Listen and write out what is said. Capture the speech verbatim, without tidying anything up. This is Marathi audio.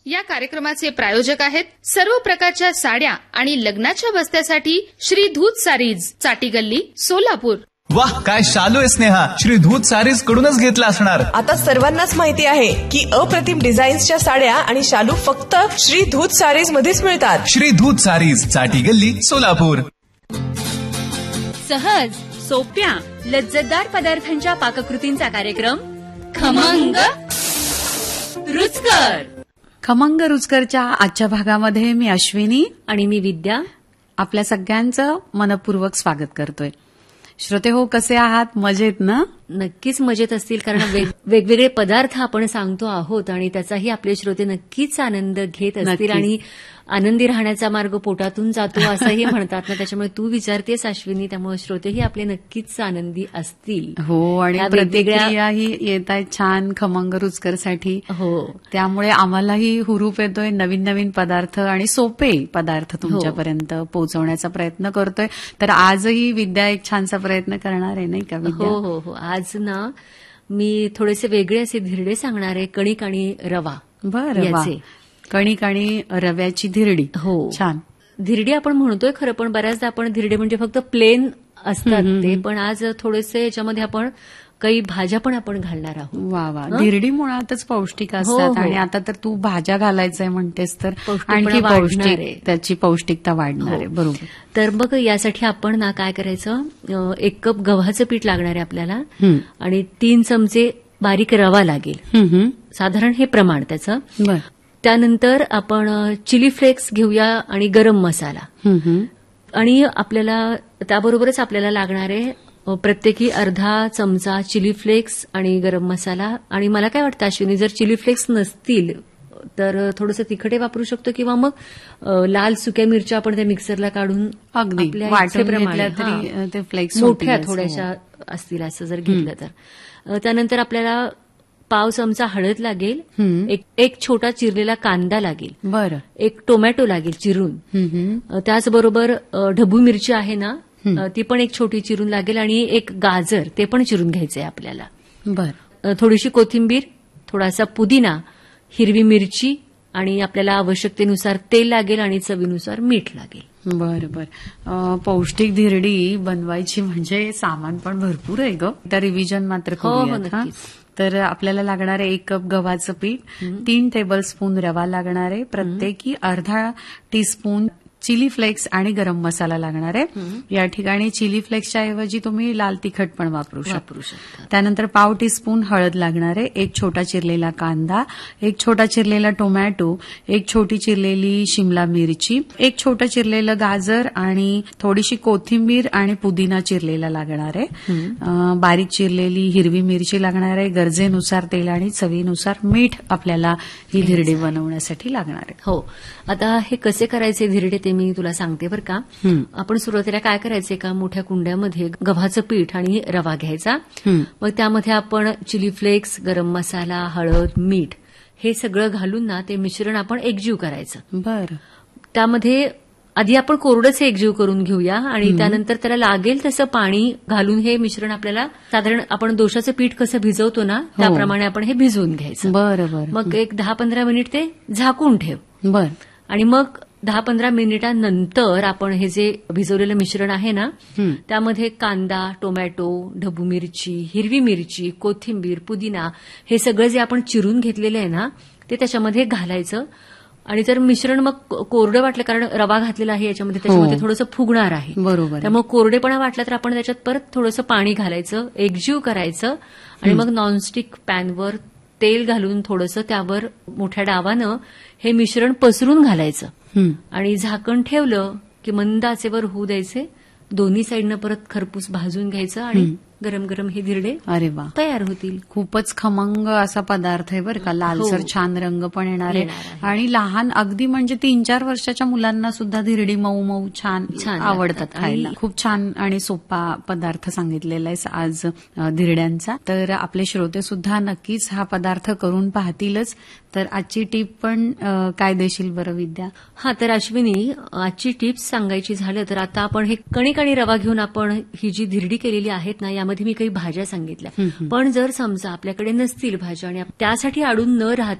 या कार्यक्रमाचे प्रायोजक आहेत सर्व प्रकारच्या साड्या आणि लग्नाच्या बस्त्यासाठी श्री धूत सारीज, चाटी गल्ली, सोलापूर. वाह, काय शालू आहे स्नेहा. श्री धूत सारीज कडूनच घेतला असणार. आता सर्वांनाच माहिती आहे की अप्रतिम डिझाईन्सच्या साड्या आणि शालू फक्त श्री धूत सारीज मध्येच मिळतात. श्री धूत सारीज, चाटी गल्ली, सोलापूर. सहज, सोप्या, लज्जतदार पदार्थांच्या पाककृतींचा कार्यक्रम खमंग रुचकर. खमंग रुचकरच्या आजच्या भागामध्ये मी अश्विनी आणि मी विद्या आपल्या सगळ्यांचं मनपूर्वक स्वागत करतोय. श्रोते हो, कसे आहात? मजेत ना? नक्कीच मजेत असतील, कारण वेग, वेगवेगळे पदार्थ आपण सांगतो आहोत आणि त्याचाही आपले श्रोते नक्कीच आनंद घेत असतील. आणि आनंदी राहण्याचा मार्ग पोटातून जातो असंही म्हणतात ना, त्याच्यामुळे तू विचारतेस अश्विनी, त्यामुळे श्रोतेही आपले नक्कीच आनंदी असतील. हो, आणि प्रतिक्रियाही येत आहेत छान खमंग रुचकरसाठी. हो, त्यामुळे आम्हालाही हुरूप येतोय. नवीन नवीन पदार्थ आणि सोपे पदार्थ तुमच्यापर्यंत पोहोचवण्याचा प्रयत्न करतोय. तर आजही विद्या एक छानसा प्रयत्न करणार आहे, नाही का विद्या? हो हो हो. आज ना मी थोडेसे वेगळे असे धिरडे सांगणार आहे, कणिक आणि रवा. बरं, कणिक आणि रव्याची धिरडी. हो, छान. धिरडी आपण म्हणतोय खरं, पण बऱ्याचदा आपण धिरडे म्हणजे फक्त प्लेन असतात ते, पण आज थोडेसे याच्यामध्ये आपण काही भाज्या पण आपण घालणार आहोत. वा वा. धिरडी मुळातच पौष्टिक असतात आणि आता तर तू भाज्या घालायचंय म्हणतेस तर आणखी पौष्टिक, त्याची पौष्टिकता वाढणार आहे. बरोबर. तर मग यासाठी आपण ना काय करायचं, एक कप गव्हाचं पीठ लागणार आहे आपल्याला आणि तीन चमचे बारीक रवा लागेल, साधारण हे प्रमाण त्याचं. त्यानंतर आपण चिली फ्लेक्स घेऊया आणि गरम मसाला, आणि आपल्याला त्याबरोबरच आपल्याला लागणार आहे प्रत्येकी अर्धा चमचा चिली फ्लेक्स आणि गरम मसाला. आणि मला काय वाटतं अश्विनी, जर चिली फ्लेक्स नसतील तर थोडंसं तिखटे वापरू शकतो, किंवा मग लाल सुक्या मिरच्या आपण त्या मिक्सरला काढून अगदी ते फ्लेक्स मोठ्या थोड्याशा असतील असं जर घेतलं तर. त्यानंतर आपल्याला पाव चमचा हळद लागेल, एक, एक छोटा चिरलेला कांदा लागेल, बरं, एक टोमॅटो लागेल चिरून, त्याचबरोबर ढबू मिरची आहे ना ती पण एक छोटी चिरून लागेल, आणि एक गाजर ते पण चिरून घ्यायचंय आपल्याला. बरं. थोडीशी कोथिंबीर, थोडासा पुदिना, हिरवी मिरची, आणि आपल्याला आवश्यकतेनुसार तेल लागेल आणि चवीनुसार मीठ लागेल. बरं बरं. पौष्टिक धिरडी बनवायची म्हणजे सामान पण भरपूर आहे ग. त्या रिव्हिजन मात्र करूया. तर आपल्याला लागणार आहे एक कप गव्हाचं पीठ, तीन टेबलस्पून रवा लागणार आहे, प्रत्येकी अर्धा टीस्पून चिली फ्लेक्स आणि गरम मसाला लागणार आहे. या ठिकाणी चिली फ्लेक्सच्या ऐवजी तुम्ही लाल तिखट पण वापरू शकता. त्यानंतर पाव टीस्पून हळद लागणार आहे, एक छोटा चिरलेला कांदा, एक छोटा चिरलेला टोमॅटो, एक छोटी चिरलेली शिमला मिरची, एक छोटं चिरलेलं गाजर आणि थोडीशी कोथिंबीर आणि पुदिना चिरलेला लागणार आहे. बारीक चिरलेली हिरवी मिरची लागणार आहे. गरजेनुसार तेल आणि चवीनुसार मीठ आपल्याला ही धिरडी बनवण्यासाठी लागणार आहे. हो, आता हे कसे करायचे धिरडे ते मी तुला सांगते बरं का. आपण सुरुवातीला काय करायचं, एका मोठ्या कुंड्यामध्ये गव्हाचं पीठ आणि रवा घ्यायचा, मग त्यामध्ये आपण चिली फ्लेक्स, गरम मसाला, हळद, मीठ हे सगळं घालून ना ते मिश्रण आपण एकजीव करायचं. बरं. त्यामध्ये आधी आपण कोरडंच एकजीव करून घेऊया आणि त्यानंतर त्याला लागेल तसं पाणी घालून हे मिश्रण आपल्याला साधारण आपण दोशाचं पीठ कसं भिजवतो ना त्याप्रमाणे आपण हे भिजवून घ्यायचं. बरं बरं. मग एक दहा पंधरा मिनिट ते झाकून ठेव. बरं. आणि मग दहा पंधरा मिनिटांनंतर आपण हे जे भिजवलेलं मिश्रण आहे ना त्यामध्ये कांदा, टोमॅटो, ढबू मिरची, हिरवी मिरची, कोथिंबीर, पुदिना हे सगळं जे आपण चिरून घेतलेलं आहे ना ते त्याच्यामध्ये घालायचं. आणि जर मिश्रण मग कोरडं वाटलं, कारण रवा घातलेला आहे याच्यामध्ये, त्याच्यामध्ये थोडंसं फुगणार आहे, बरोबर, त्यामुळे कोरडेपणा वाटला तर आपण त्याच्यात परत थोडंसं पाणी घालायचं, एकजीव करायचं आणि मग नॉनस्टिक पॅनवर तेल घालून थोडंसं त्यावर मोठ्या डावानं हे मिश्रण पसरून घालायचं आणि झाकण ठेवलं की मंद आचेवर होऊ द्यायचे. दोन्ही साईडनं परत खरपूस भाजून घ्यायचं आणि गरम गरम हे धिरडे अरे वा तयार होतील. खूपच खमंग असा पदार्थ आहे बरं का. लालसर छान रंग पण येणार आहे आणि लहान अगदी म्हणजे तीन चार वर्षाच्या मुलांना सुद्धा धिरडी मऊ मऊ छान छान आवडतात खायला. खूप छान आणि सोपा पदार्थ सांगितलेला आहे आज धिरड्यांचा. तर आपले श्रोते सुद्धा नक्कीच हा पदार्थ करून पाहतीलच. तर आजची टीप पण काय देशील बरं विद्या? हा, तर अश्विनी आजची टिप्स सांगायची झालं तर आता आपण हे कणिक आणि रवा घेऊन आपण ही जी धिरडी केलेली आहेत ना यामध्ये मी काही भाज्या सांगितल्या, पण जर समजा आपल्याकडे नसतील भाज्या आणि त्यासाठी अडून न राहता